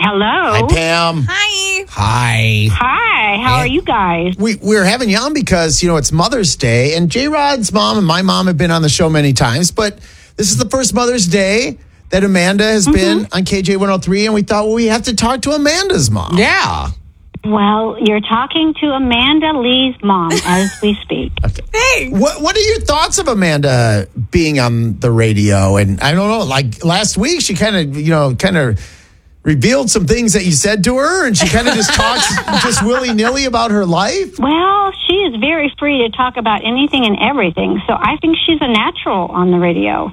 Hello. Hi, Pam. Hi. Hi. Hi. How are you guys? We're having you on because, it's Mother's Day, and J-Rod's mom and my mom have been on the show many times, but this is the first Mother's Day that Amanda has been on KJ 103, and we thought, we have to talk to Amanda's mom. Yeah. Well, you're talking to Amanda Lee's mom as we speak. Okay. Hey. What are your thoughts of Amanda being on the radio? And I don't know, like last week, she kind of revealed some things that you said to her, and she kind of just talks just willy-nilly about her life. Well, she is very free to talk about anything and everything, so I think she's a natural on the radio.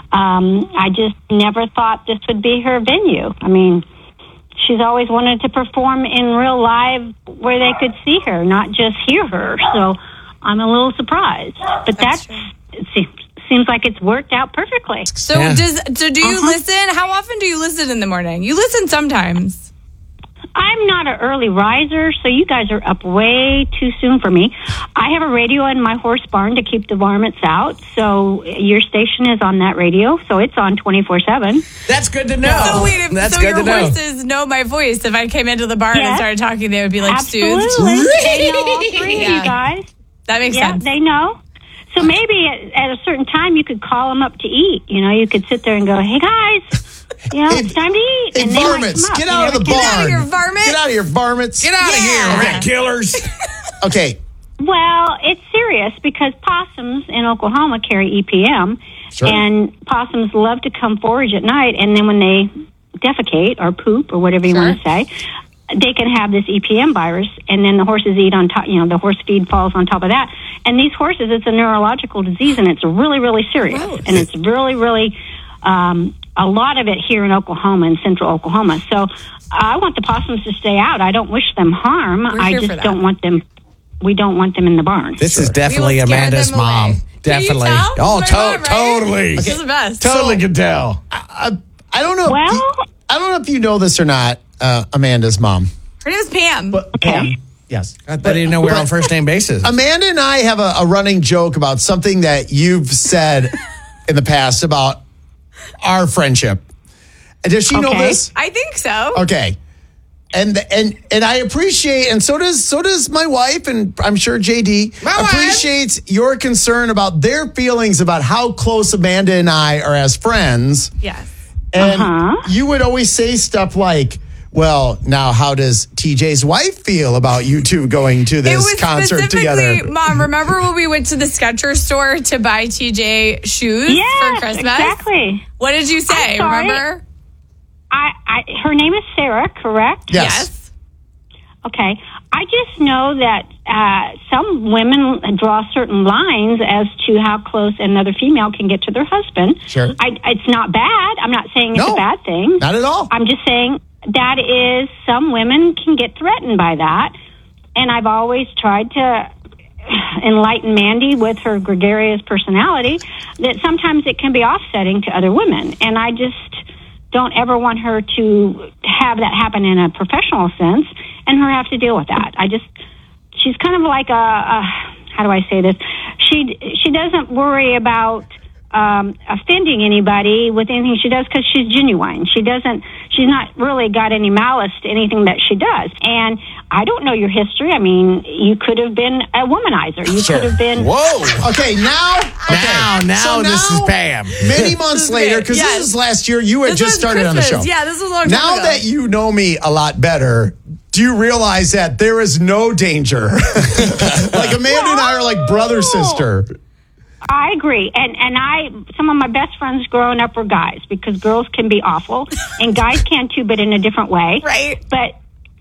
I just never thought this would be her venue. I mean, she's always wanted to perform in real live where they could see her, not just hear her. So I'm a little surprised. But it seems like it's worked out perfectly. So do you listen? How often do you listen in the morning? You listen sometimes. I'm not an early riser, so you guys are up way too soon for me. I have a radio in my horse barn to keep the varmints out, so your station is on that radio, so it's on 24/7. That's good to know. So wait, That's so good your to know. horses know my voice. If I came into the barn and started talking, they would be like Absolutely. soothed. They know all three of you guys. That makes Yeah, sense. they know. So maybe at a certain time you could call them up to eat. You could sit there and go, "Hey guys, it's time to eat." Hey, And they might varmints, come up. get out of the barn. Get out of here, varmint. Get out of here, varmints. Get out of here, Yeah. rat killers. Okay. Well, it's serious because possums in Oklahoma carry EPM, Sure. and possums love to come forage at night, and then when they defecate or poop or whatever you want to say, they can have this EPM virus, and then the horses eat on top, the horse feed falls on top of that. And these horses, it's a neurological disease, and it's really, really serious. Gross. And it's really, really, a lot of it here in Oklahoma, in central Oklahoma. So I want the possums to stay out. I don't wish them harm. We're I here for just that. don't want them, we don't want them in the barn. This is definitely We will scare Amanda's them away. mom. Can you Definitely. tell? Oh, Is my mom, right? totally. She's the best. Totally can tell. I don't know. Well- I don't know if you know this or not, Amanda's mom. Her name is Pam. But Pam, yes. I didn't know we're on first name basis. Amanda and I have a running joke about something that you've said in the past about our friendship. Does she know Okay. this? I think so. Okay. And I appreciate, and so does my wife, and I'm sure JD My wife. appreciates your concern about their feelings about how close Amanda and I are as friends. Yes. And you would always say stuff like, well, now how does TJ's wife feel about you two going to It this was concert specifically, together? Mom, remember when we went to the Skechers store to buy TJ shoes for Yes, Christmas? exactly. What did you say? I'm sorry. Remember? Her name is Sarah, correct? Yes. Okay. I just know that some women draw certain lines as to how close another female can get to their husband. Sure. It's not bad. I'm not saying it's No, a bad thing. Not at all. I'm just saying that is, some women can get threatened by that. And I've always tried to enlighten Mandy with her gregarious personality that sometimes it can be offsetting to other women. And I just don't ever want her to have that happen in a professional sense and her have to deal with that. She's kind of like how do I say this? She doesn't worry about offending anybody with anything she does because she's genuine. She's not really got any malice to anything that she does. And I don't know your history. I mean, you could have been a womanizer. You could have been. Whoa. Okay, now This is Pam. Many months later, because Yes. this is last year, you had This just was started on the show. Christmas. Yeah, this was a long time Now ago. that you know me a lot better, do you realize that there is no danger? Like Amanda and I are like brother sister. I agree. And some of my best friends growing up were guys because girls can be awful and guys can too, but in a different way. Right. But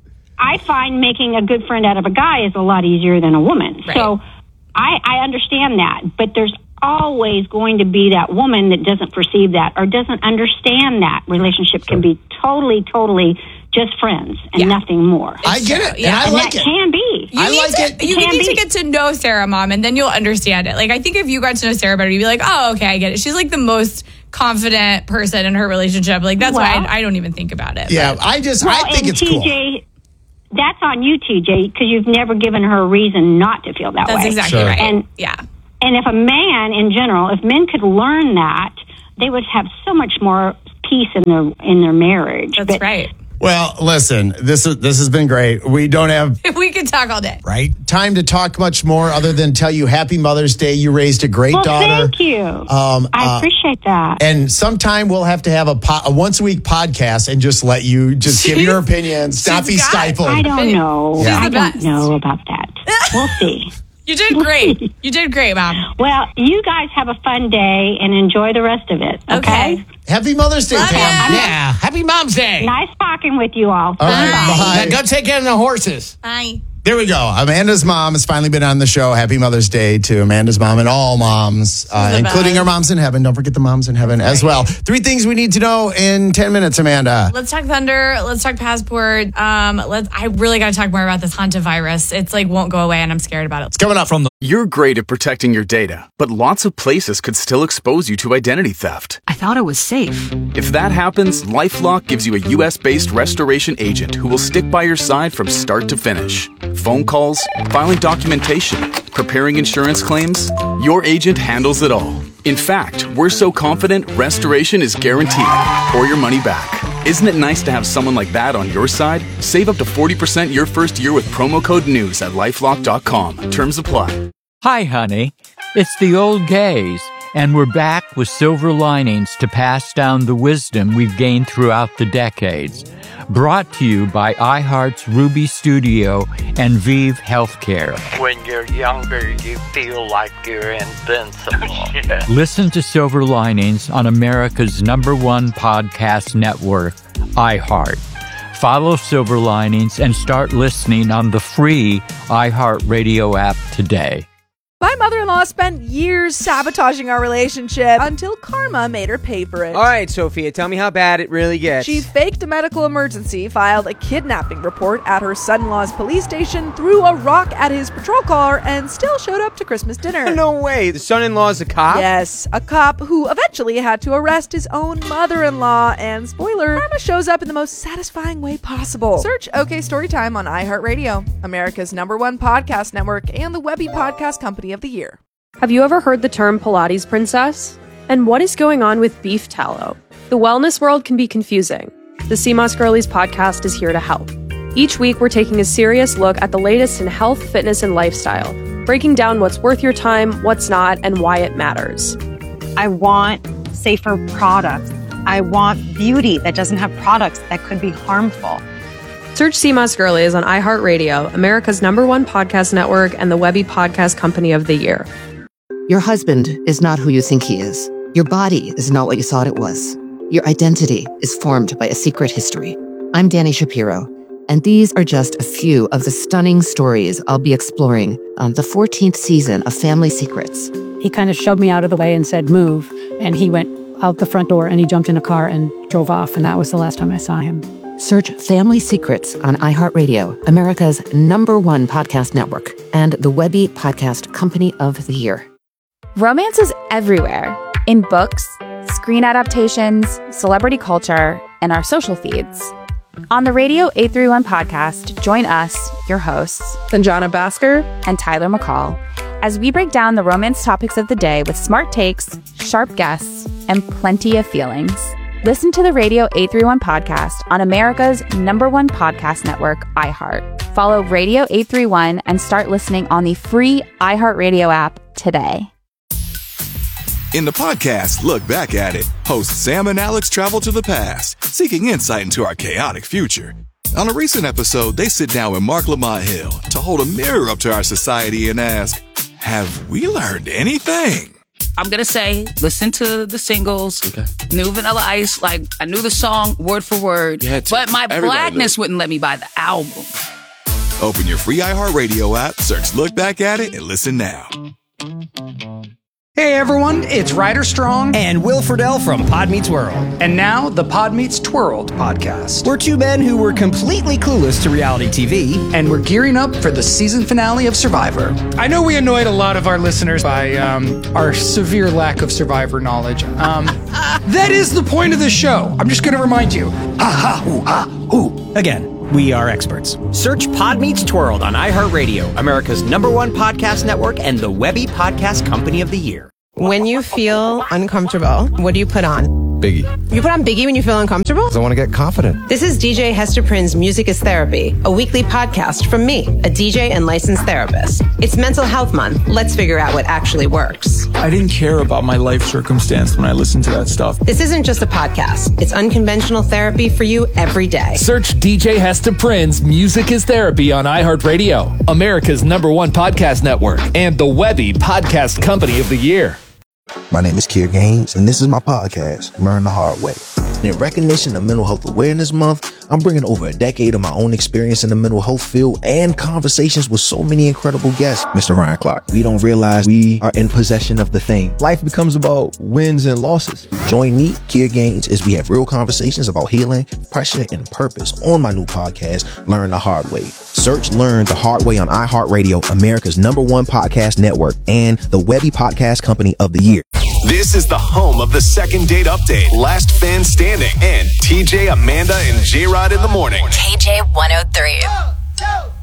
I find making a good friend out of a guy is a lot easier than a woman. Right. So I understand that, but there's always going to be that woman that doesn't perceive that or doesn't understand that relationship can be totally just friends and nothing more. I get it. Yeah. And I And like that it. can be. You Can need to be. get to know Sarah, Mom, and then you'll understand it. Like, I think if you got to know Sarah better, you'd be like, oh, okay, I get it. She's like the most confident person in her relationship. Like, that's why I don't even think about it. Yeah, But- I think and it's cool. TJ, that's on you, TJ, because you've never given her a reason not to feel that way. That's exactly Sure. right. And yeah. And if a man, in general, if men could learn that, they would have so much more peace in their marriage. That's right. Well, listen, this has been great. We don't have We could talk all day. Right? time to talk much more other than tell you Happy Mother's Day. You raised a great daughter. Thank you. I appreciate that. And sometime we'll have to have a once a week podcast and just let you just give your opinions, not be stifled. I don't know. She's I the don't best. know about that. We'll see. You did great. You did great, Mom. Well, you guys have a fun day and enjoy the rest of it. Okay. Happy Mother's Day, Love Pam. ya. Yeah. Happy Mom's Day. Nice talking with you all. All right, Now bye. go take care of the horses. Bye. There we go. Amanda's mom has finally been on the show. Happy Mother's Day to Amanda's mom and all moms, including best. our moms in heaven. Don't forget the moms in heaven as well. 3 things we need to know in 10 minutes, Amanda. Let's talk Thunder. Let's talk Passport. I really got to talk more about this hantavirus. It's like won't go away, and I'm scared about it. It's coming up from the. You're great at protecting your data, but lots of places could still expose you to identity theft. I thought it was safe. If that happens, LifeLock gives you a U.S.-based restoration agent who will stick by your side from start to finish. Phone calls, filing documentation, preparing insurance claims, your agent handles it all. In fact, we're so confident restoration is guaranteed or your money back. Isn't it nice to have someone like that on your side? Save up to 40% your first year with promo code NEWS at LifeLock.com. Terms apply. Hi, honey. It's the old gays, and we're back with silver linings to pass down the wisdom we've gained throughout the decades. Brought to you by iHeart's Ruby Studio and Vive Healthcare. When you're younger, you feel like you're invincible. Listen to Silver Linings on America's #1 podcast network, iHeart. Follow Silver Linings and start listening on the free iHeartRadio app today. My mother-in-law spent years sabotaging our relationship until karma made her pay for it. All right, Sophia, tell me how bad it really gets. She faked a medical emergency, filed a kidnapping report at her son-in-law's police station, threw a rock at his patrol car, and still showed up to Christmas dinner. No way. The son-in-law's a cop? Yes, a cop who eventually had to arrest his own mother-in-law. And spoiler, karma shows up in the most satisfying way possible. Search OK Storytime on iHeartRadio, America's #1 podcast network, and the Webby Podcast Company of the Year. Have you ever heard the term Pilates princess? And what is going on with beef tallow? The wellness world can be confusing. The CMOS Girlies podcast is here to help. Each week, we're taking a serious look at the latest in health, fitness, and lifestyle, breaking down what's worth your time, what's not, and why it matters. I want safer products. I want beauty that doesn't have products that could be harmful. Search CMOS Girlies on iHeartRadio, America's #1 podcast network, and the Webby Podcast Company of the Year. Your husband is not who you think he is. Your body is not what you thought it was. Your identity is formed by a secret history. I'm Danny Shapiro, and these are just a few of the stunning stories I'll be exploring on the 14th season of Family Secrets. He kind of shoved me out of the way and said, move. And he went out the front door and he jumped in a car and drove off. And that was the last time I saw him. Search Family Secrets on iHeartRadio, America's #1 podcast network, and the Webby Podcast Company of the Year. Romance is everywhere. In books, screen adaptations, celebrity culture, and our social feeds. On the Radio 831 podcast, join us, your hosts, Sanjana Bhaskar and Tyler McCall, as we break down the romance topics of the day with smart takes, sharp guests, and plenty of feelings. Listen to the Radio 831 podcast on America's #1 podcast network, iHeart. Follow Radio 831 and start listening on the free iHeartRadio app today. In the podcast, Look Back at It, hosts Sam and Alex travel to the past, seeking insight into our chaotic future. On a recent episode, they sit down with Mark Lamont Hill to hold a mirror up to our society and ask, have we learned anything? I'm going to say, listen to the singles, New Vanilla Ice, like I knew the song word for word, but my blackness wouldn't let me buy the album. Open your free iHeartRadio app, search Look Back at It, and listen now. Hey everyone, it's Ryder Strong and Will Friedle from Pod Meets World. And now the Pod Meets Twirled podcast. We're two men who were completely clueless to reality TV. And we're gearing up for the season finale of Survivor. I know we annoyed a lot of our listeners by our severe lack of Survivor knowledge. That is the point of the show. I'm just going to remind you. Ha ha hoo ha hoo. Again. We are experts. Search Pod Meets Twirled on iHeartRadio, America's #1 podcast network, and the Webby Podcast Company of the Year. When you feel uncomfortable, what do you put on? Biggie. You put on Biggie when you feel uncomfortable? I want to get confident. This is DJ Hester Prynne's Music is Therapy, a weekly podcast from me, a DJ and licensed therapist. It's Mental Health Month. Let's figure out what actually works. I didn't care about my life circumstance when I listened to that stuff. This isn't just a podcast. It's unconventional therapy for you every day. Search DJ Hester Prynne's Music is Therapy on iHeartRadio, America's #1 podcast network, and the Webby Podcast Company of the Year. My name is Keir Gaines, and this is my podcast, Learn the Hard Way. In recognition of Mental Health Awareness Month, I'm bringing over a decade of my own experience in the mental health field and conversations with so many incredible guests. Mr. Ryan Clark, we don't realize we are in possession of the thing. Life becomes about wins and losses. Join me, Keir Gaines, as we have real conversations about healing, pressure, and purpose on my new podcast, Learn the Hard Way. Search Learn the Hard Way on iHeartRadio, America's #1 podcast network, and the Webby Podcast Company of the Year. This is the home of the Second Date Update, Last Fan Standing, and TJ, Amanda, and J-Rod in the morning. KJ 103.